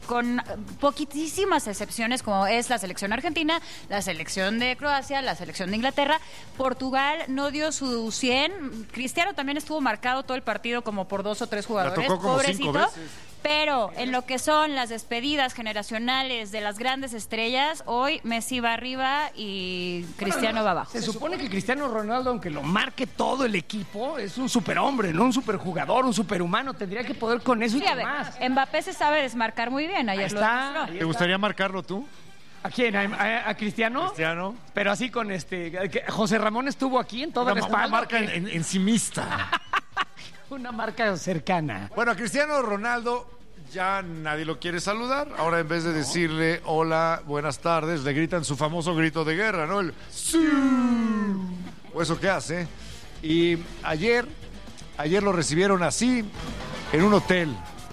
con poquitísimas excepciones, como es la selección argentina, la selección de Croacia, la selección de Inglaterra. Portugal no dio su 100. Cristiano también estuvo marcado todo el partido como por 2 o 3 jugadores. La tocó como pobrecito. 5 veces. Pero en lo que son las despedidas generacionales de las grandes estrellas, hoy Messi va arriba y Cristiano va abajo. Se supone que Cristiano Ronaldo, aunque lo marque todo el equipo, es un superhombre, ¿no? Un superjugador, un superhumano. Tendría que poder con eso y Sí, a con ver, más. Mbappé se sabe desmarcar muy bien. Ayer Ahí lo está. demostró. ¿Te gustaría marcarlo tú, ¿A quién? ¿A Cristiano? Cristiano? Pero así con que José Ramón estuvo aquí en toda la Una espalda. marca encimista. Una marca cercana. Bueno, a Cristiano Ronaldo ya nadie lo quiere saludar. Ahora en vez de decirle hola, buenas tardes, le gritan su famoso grito de guerra, ¿no? El ¡sí! O eso que hace. Y ayer lo recibieron así en un hotel.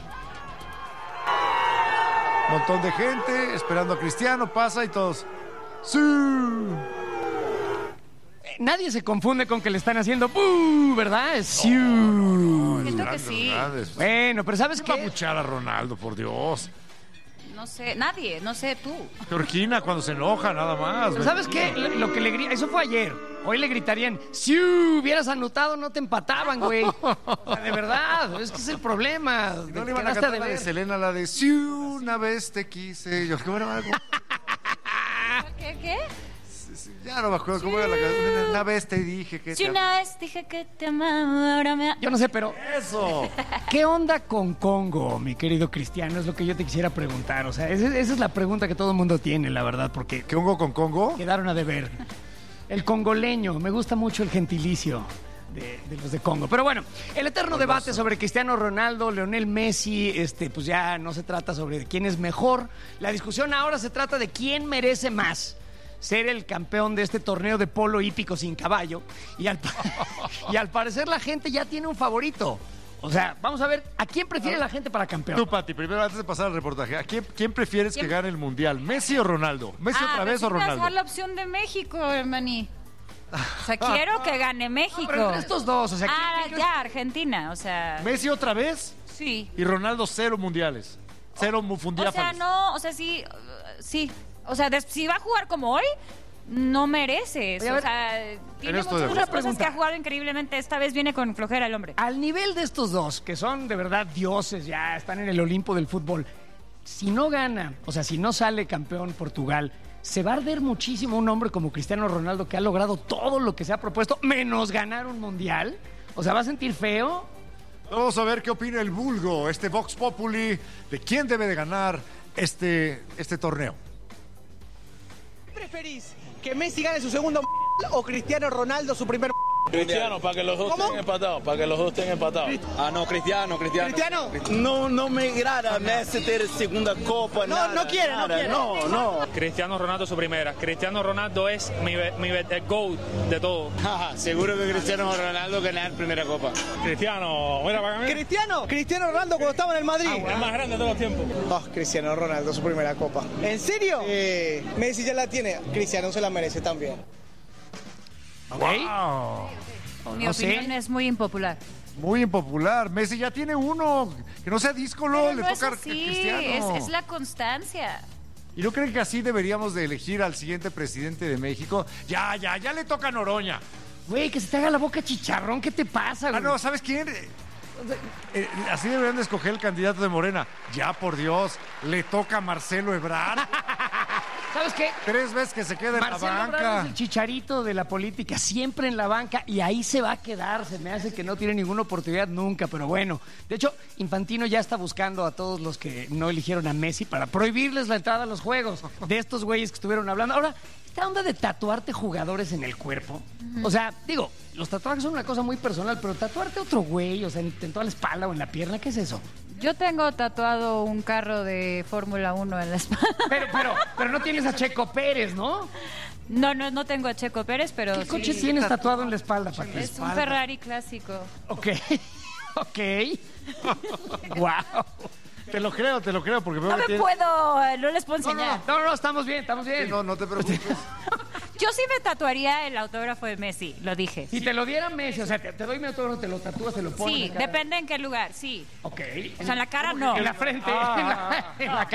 Un montón de gente esperando a Cristiano, pasa y todos ¡sí! Nadie se confunde con que le están haciendo ¡buh! ¿Verdad? Es ¡siu! Siento que Grandes, sí. grandes. Bueno, pero ¿sabes ¿Quién va a qué? buchar a Ronaldo, por Dios? No sé, nadie, no sé tú. Georgina cuando se enoja, nada más. Pero ¿sabes qué? Lo que le grita, eso fue ayer. Hoy le gritarían, si hubieras anotado no te empataban, güey. O sea, de verdad, es que es el problema. No le iban a Quedaste cantar de la de ver. Selena, la de si una vez te quise. Yo, bueno, algo. ¿Qué? Ya no me acuerdo cómo era la canción. Una vez te dije que Si te una vez dije que te amaba, ahora me... Yo no sé, pero Eso. ¿qué onda con Congo, mi querido Cristiano? Es lo que yo te quisiera preguntar. O sea, esa es la pregunta que todo el mundo tiene, la verdad, porque ¿Qué hongo con Congo? quedaron a deber. El congoleño, me gusta mucho el gentilicio de los de Congo. Pero bueno, el eterno debate sobre Cristiano Ronaldo, Lionel Messi, pues ya no se trata sobre quién es mejor. La discusión ahora se trata de quién merece más ser el campeón de este torneo de polo hípico sin caballo. Y al parecer la gente ya tiene un favorito. O sea, vamos a ver, ¿a quién prefiere la gente para campeón? Tú, Pati, primero antes de pasar al reportaje, ¿quién prefieres que gane el Mundial? ¿Messi o Ronaldo? ¿Messi otra vez o Vas a dar Ronaldo? la opción de México, hermaní. O sea, quiero que gane México. Pero entre estos dos, o sea, ¿quién- Ya, Argentina, o sea... ¿Messi otra vez? Sí. Y Ronaldo 0 mundiales. 0 mundiales. O sea, no, o sea, sí, sí. O sea, si va a jugar como hoy, no mereces. Oye, a O ver, sea, tiene esto de muchas una otras cosas pregunta. que ha jugado increíblemente. Esta vez viene con flojera el hombre. Al nivel de estos dos, que son de verdad dioses, ya están en el Olimpo del fútbol, si no gana, o sea, si no sale campeón Portugal, se va a arder muchísimo un hombre como Cristiano Ronaldo que ha logrado todo lo que se ha propuesto, menos ganar un mundial. O sea, ¿va a sentir feo? Vamos a ver qué opina el vulgo, este Vox Populi, de quién debe de ganar este torneo. ¿Preferís que Messi gane su segundo o Cristiano Ronaldo su primer? Cristiano, para que los dos estén empatados, para que los dos estén empatados. Ah, no, Cristiano. ¿Cristiano? No me agrada Messi tener segunda copa, No, no quiere. No. Cristiano Ronaldo su primera. Cristiano Ronaldo es el GOAT de todo. Seguro que Cristiano Ronaldo ganar primera copa. Cristiano, mira para mí. Cristiano Ronaldo cuando estaba en el Madrid. El más grande de todos los tiempos. No, Cristiano Ronaldo su primera copa. ¿En serio? Messi ya la tiene. Cristiano se la merece también. Wow. Mi no sé. opinión es muy impopular. Muy impopular. Messi ya tiene uno. Que no sea díscolo, Pero le no es toca a así, Cristiano. es la constancia. ¿Y no creen que así deberíamos de elegir al siguiente presidente de México? Ya le toca a Noroña. Güey, que se te haga la boca chicharrón, ¿qué te pasa, güey? No, ¿sabes quién? Así deberían de escoger el candidato de Morena. Ya, por Dios, le toca a Marcelo Ebrard. ¿Sabes qué? 3 veces que se queda en Marcelo la Ebrard banca. es el chicharito de la política, siempre en la banca, y ahí se va a quedar. Se me hace que no tiene ninguna oportunidad nunca, pero bueno. De hecho, Infantino ya está buscando a todos los que no eligieron a Messi para prohibirles la entrada a los juegos de estos güeyes que estuvieron hablando. Ahora, esta onda de tatuarte jugadores en el cuerpo, o sea, digo, los tatuajes son una cosa muy personal, pero tatuarte a otro güey, o sea, en toda la espalda o en la pierna, ¿qué es eso? Yo tengo tatuado un carro de Fórmula 1 en la espalda. Pero no tienes a Checo Pérez, ¿no? No tengo a Checo Pérez, pero ¿Qué sí. coche tienes tatuado en la espalda, Pati? Es un Ferrari clásico. Ok. Wow. Te lo creo, porque veo No que me tiene- puedo, no les puedo enseñar. No, estamos bien. No te preocupes. Yo sí me tatuaría el autógrafo de Messi, lo dije. Si te lo diera Messi, o sea, te doy mi autógrafo, te lo tatúas, te lo pones. Sí, en la cara. depende en qué lugar, sí. Ok. O sea, en la cara no. En la frente, en la cara.